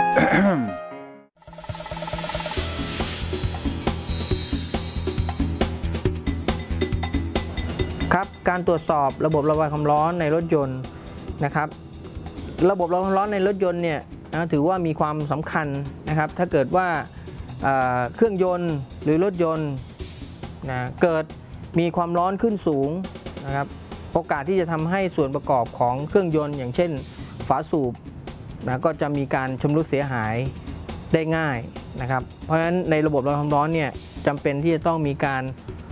ครับการตรวจสอบระบบระบายความร้อนในรถยนต์นะครับระบบระบายความร้อนในรถยนต์เนี่ยถือว่ามีความสำคัญนะครับถ้าเกิดว่าเครื่องยนต์หรือรถยนต์เกิดมีความร้อนขึ้นสูงนะครับโอกาสที่จะทำให้ส่วนประกอบของเครื่องยนต์อย่างเช่นฝาสูบก็จะมีการชำรุดเสียหายได้ง่ายนะครับเพราะฉะนั้นในระบบระบายความร้อนเนี่ยจำเป็นที่จะต้องมีการ